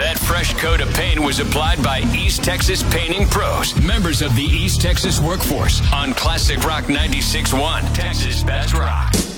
That fresh coat of paint was applied by East Texas Painting Pros, members of the East Texas workforce, on Classic Rock 96.1, Texas Best Rock.